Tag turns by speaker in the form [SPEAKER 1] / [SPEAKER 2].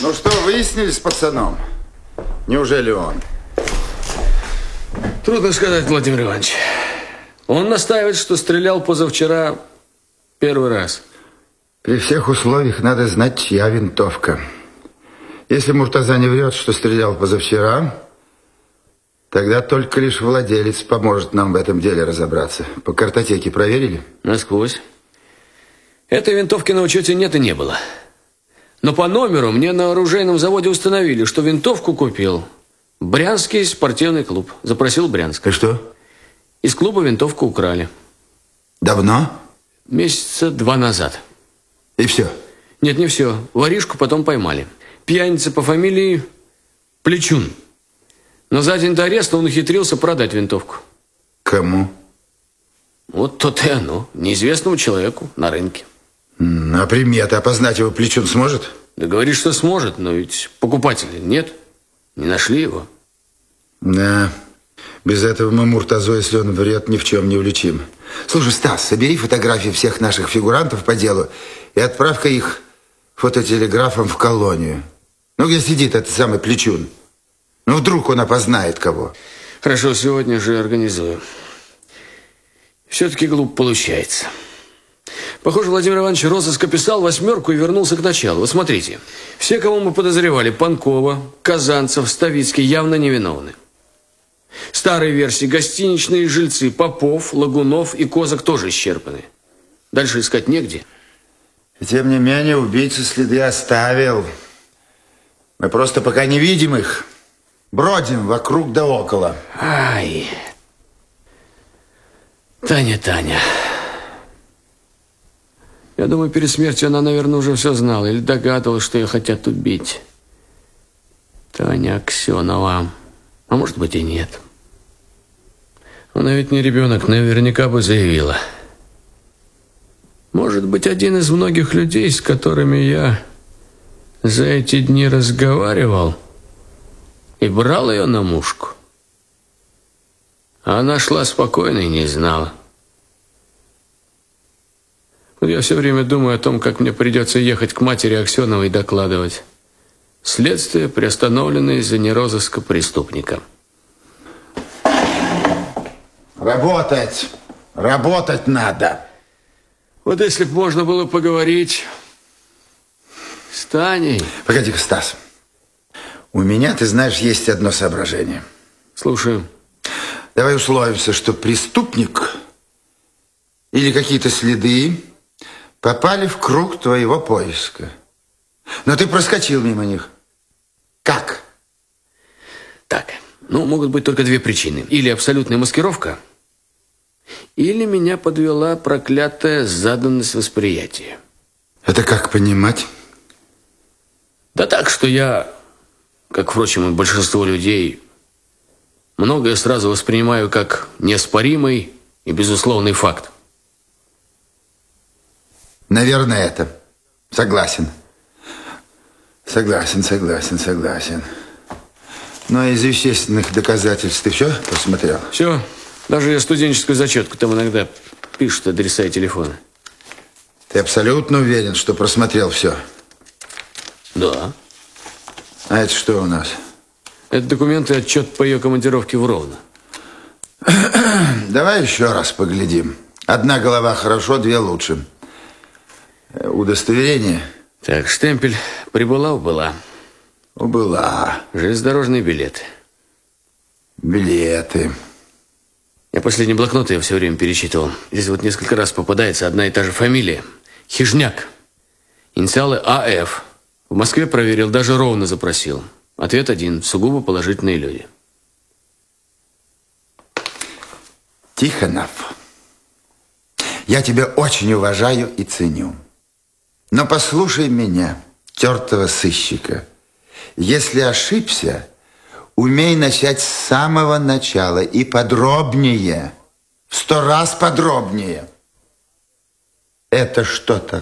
[SPEAKER 1] Ну что, выяснили с пацаном? Неужели он?
[SPEAKER 2] Трудно сказать, Владимир Иванович. Он настаивает, что стрелял позавчера первый раз.
[SPEAKER 1] При всех условиях надо знать, чья винтовка. Если Муртаза не врет, что стрелял позавчера, тогда только лишь владелец поможет нам в этом деле разобраться. По картотеке проверили?
[SPEAKER 2] Насквозь. Этой винтовки на учете нет и не было. Но по номеру мне на оружейном заводе установили, что винтовку купил Брянский спортивный клуб. Запросил Брянск.
[SPEAKER 1] И что?
[SPEAKER 2] Из клуба винтовку украли.
[SPEAKER 1] Давно?
[SPEAKER 2] Месяца 2 назад.
[SPEAKER 1] И все?
[SPEAKER 2] Нет, не все. Воришку потом поймали. Пьяница по фамилии Плечун. Но за день до ареста он ухитрился продать винтовку.
[SPEAKER 1] Кому?
[SPEAKER 2] Вот то-то и оно. Неизвестному человеку на рынке.
[SPEAKER 1] А приметы опознать его Плечун сможет?
[SPEAKER 2] Да говорит, что сможет, но ведь покупателя нет. Не нашли его.
[SPEAKER 1] Да. Без этого мы Муртазу, если он врет, ни в чем не уличим. Слушай, Стас, собери фотографии всех наших фигурантов по делу и отправь-ка их фототелеграфом в колонию. Ну, где сидит этот самый Плечун? Ну, вдруг он опознает кого.
[SPEAKER 2] Хорошо, сегодня же организую. Все-таки глупо получается. Похоже, Владимир Иванович розыск описал 8 и вернулся к началу. Вот смотрите. Все, кого мы подозревали, Панкова, Казанцев, Ставицкий, явно невиновны. Старые версии, гостиничные жильцы Попов, Лагунов и Козак тоже исчерпаны. Дальше искать негде.
[SPEAKER 1] И тем не менее, убийца следы оставил. Мы просто пока не видим их. Бродим вокруг да около.
[SPEAKER 2] Ай. Таня. Я думаю, перед смертью она, наверное, уже все знала. Или догадывалась, что ее хотят убить. Таня Аксенова. А может быть и нет. Она ведь не ребенок, наверняка бы заявила. Может быть, один из многих людей, с которыми я за эти дни разговаривал и брал ее на мушку. А она шла спокойно и не знала. Вот я все время думаю о том, как мне придется ехать к матери Аксеновой и докладывать. Следствие приостановлено из-за нерозыска преступника.
[SPEAKER 1] Работать надо.
[SPEAKER 2] Вот если бы можно было поговорить с Таней...
[SPEAKER 1] Погоди-ка, Стас. У меня, ты знаешь, есть одно соображение.
[SPEAKER 2] Слушаю.
[SPEAKER 1] Давай условимся, что преступник или какие-то следы попали в круг твоего поиска. Но ты проскочил мимо них. Как?
[SPEAKER 2] Так, могут быть только 2 причины. Или абсолютная маскировка, или меня подвела проклятая заданность восприятия.
[SPEAKER 1] Это как понимать?
[SPEAKER 2] Да так, что я, как, впрочем, и большинство людей, многое сразу воспринимаю как неоспоримый и безусловный факт.
[SPEAKER 1] Наверное, это. Согласен. Согласен. Но из вещественных доказательств ты все посмотрел?
[SPEAKER 2] Все. Даже я студенческую зачетку там иногда пишут адреса и телефоны.
[SPEAKER 1] Ты абсолютно уверен, что просмотрел все?
[SPEAKER 2] Да.
[SPEAKER 1] А это что у нас?
[SPEAKER 2] Это документы и отчет по ее командировке в Ровно.
[SPEAKER 1] Давай еще раз поглядим. 1 голова хорошо, 2 лучше. Удостоверение?
[SPEAKER 2] Так, штемпель прибыла.
[SPEAKER 1] Убыла.
[SPEAKER 2] Железнодорожные билеты.
[SPEAKER 1] Билеты.
[SPEAKER 2] Я последний блокнот я все время перечитывал. Здесь вот несколько раз попадается одна и та же фамилия. Хижняк. Инициалы А.Ф. В Москве проверил, даже Ровно запросил. Ответ один. Сугубо положительные люди.
[SPEAKER 1] Тихонов, я тебя очень уважаю и ценю. Но послушай меня, тертого сыщика. Если ошибся, умей начать с самого начала и подробнее. В 100 раз подробнее. Это что такое?